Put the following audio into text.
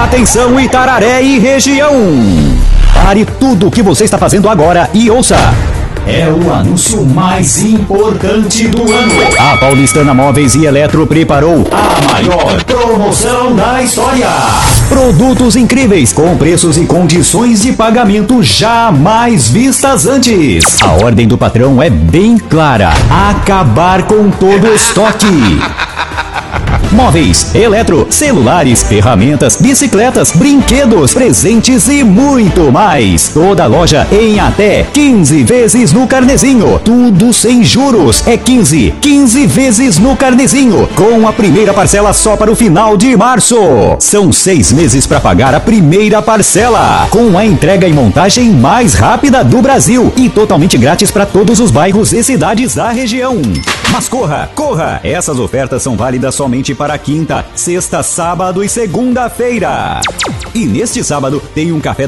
Atenção Itararé e região! Pare tudo o que você está fazendo agora e ouça! É o anúncio mais importante do ano. A Paulistana Móveis e Eletro preparou a maior promoção da história. Produtos incríveis com preços e condições de pagamento jamais vistas antes. A ordem do patrão é bem clara: acabar com todo o estoque. Móveis, eletro, celulares, ferramentas, bicicletas, brinquedos, presentes e muito mais. Toda loja em até 15 vezes no carnezinho. Tudo sem juros. É 15 vezes no carnezinho. Com a primeira parcela só para o final de março. São 6 meses para pagar a primeira parcela. Com a entrega e montagem mais rápida do Brasil. E totalmente grátis para todos os bairros e cidades da região. Mas corra, corra! Essas ofertas são válidas somente para quinta, sexta, sábado e segunda-feira. E neste sábado tem um café